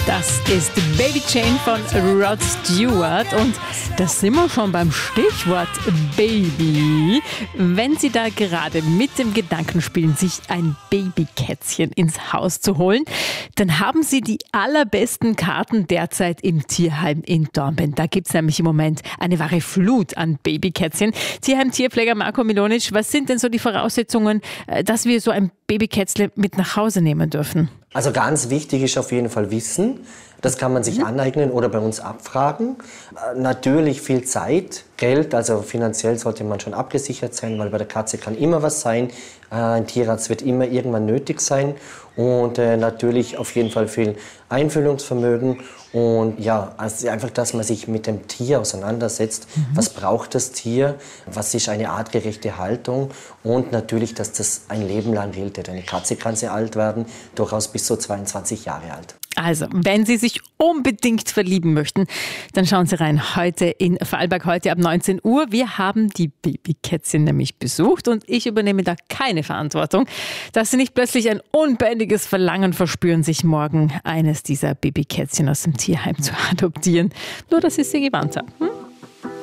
Das ist Baby Jane von Rod Stewart und da sind wir schon beim Stichwort Baby. Wenn Sie da gerade mit dem Gedanken spielen, sich ein Babykätzchen ins Haus zu holen, dann haben Sie die allerbesten Karten derzeit im Tierheim in Dornbirn. Da gibt es nämlich im Moment eine wahre Flut an Babykätzchen. Tierheim-Tierpfleger Marko Milonic, was sind denn so die Voraussetzungen, dass wir so ein Babykätzle mit nach Hause nehmen dürfen? Also ganz wichtig ist auf jeden Fall Wissen. Das kann man sich aneignen oder bei uns abfragen. Natürlich viel Zeit, Geld, also finanziell sollte man schon abgesichert sein, weil bei der Katze kann immer was sein. Ein Tierarzt wird immer irgendwann nötig sein und natürlich auf jeden Fall viel Einfühlungsvermögen und ja, also einfach, dass man sich mit dem Tier auseinandersetzt. Was braucht das Tier? Was ist eine artgerechte Haltung? Und natürlich, dass das ein Leben lang gilt. Eine Katze kann sehr alt werden, durchaus bis zu 22 Jahre alt. Also, wenn Sie sich unbedingt verlieben möchten, dann schauen Sie rein heute in Vorarlberg, heute ab 19 Uhr. Wir haben die Babykätzchen nämlich besucht und ich übernehme da keine Verantwortung, dass Sie nicht plötzlich ein unbändiges Verlangen verspüren, sich morgen eines dieser Babykätzchen aus dem Tierheim zu adoptieren. Nur, dass ich Sie gewarnt habe.